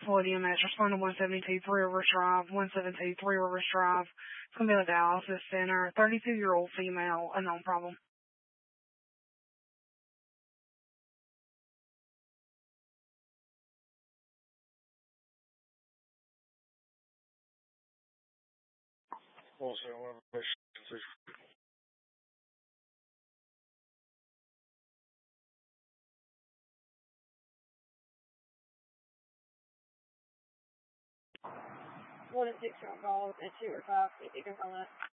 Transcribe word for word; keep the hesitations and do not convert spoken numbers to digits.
Floyd E M S, respond to one seventy-two Three Rivers Drive, one seventy-two Three Rivers Drive. It's going to be a dialysis center, thirty-two-year-old female, unknown problem. One and six, call and two or five, if you can call that.